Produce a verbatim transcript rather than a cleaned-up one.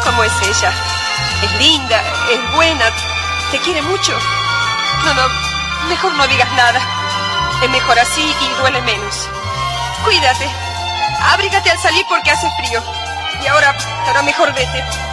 ¿Cómo es ella? Es linda, es buena, te quiere mucho. No, no, mejor no digas nada. Es mejor así y duele menos. Cuídate. Abrígate al salir porque hace frío. Y ahora, ahora mejor vete.